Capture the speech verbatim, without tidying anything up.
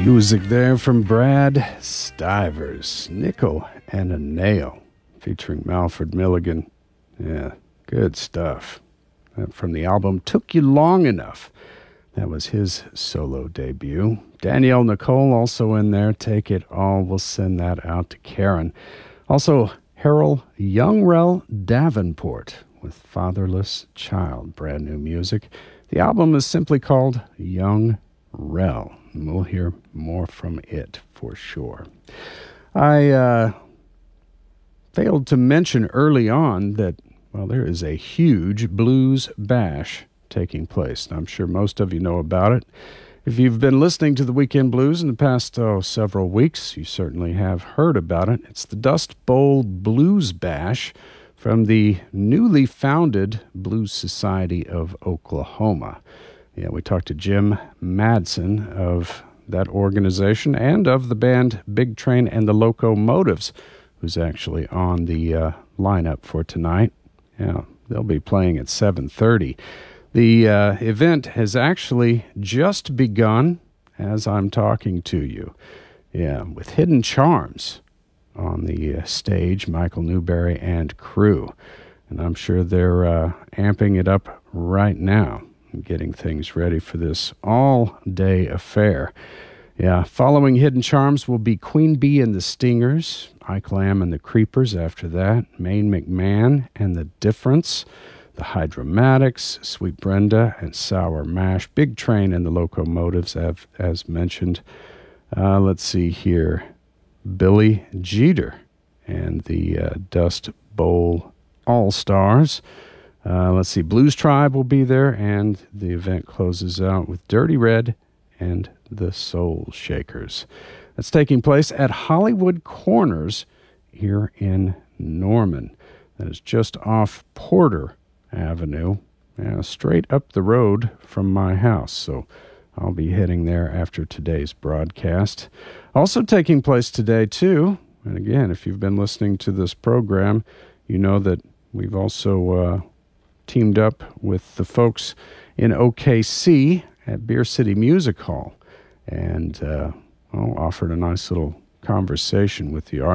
Music there from Brad Stivers, Nickel and a Nail, featuring Malford Milligan. Yeah, good stuff. Uh, from the album Took You Long Enough. That was his solo debut. Danielle Nicole also in there. Take It All. We'll send that out to Karen. Also, Harold Youngrell Davenport with Fatherless Child. Brand new music. The album is simply called Young Rel. And we'll hear more from it for sure. I uh, failed to mention early on that, well, there is a huge blues bash taking place. And I'm sure most of you know about it. If you've been listening to the Weekend Blues in the past oh, several weeks, you certainly have heard about it. It's the Dust Bowl Blues Bash from the newly founded Blues Society of Oklahoma. Yeah, we talked to Jim Madsen of that organization and of the band Big Train and the Locomotives, who's actually on the uh, lineup for tonight. Yeah, they'll be playing at seven thirty. The uh, event has actually just begun as I'm talking to you. Yeah, with Hidden Charms on the uh, stage, Michael Newberry and crew. And I'm sure they're uh, amping it up right now, getting things ready for this all-day affair. Yeah, following Hidden Charms will be Queen Bee and the Stingers, Ike Lamb and the Creepers after that, Maine McMahon and the Difference, the Hydramatics, Sweet Brenda and Sour Mash, Big Train and the Locomotives, as, as mentioned. Uh, let's see here, Billy Jeter and the uh, Dust Bowl All-Stars. Uh, let's see, Blues Tribe will be there, and the event closes out with Dirty Red and the Soul Shakers. That's taking place at Hollywood Corners here in Norman. That is just off Porter Avenue, uh, straight up the road from my house. So I'll be heading there after today's broadcast. Also taking place today, too, and again, if you've been listening to this program, you know that we've also uh, teamed up with the folks in O K C at Beer City Music Hall, and uh, well, offered a nice little conversation with the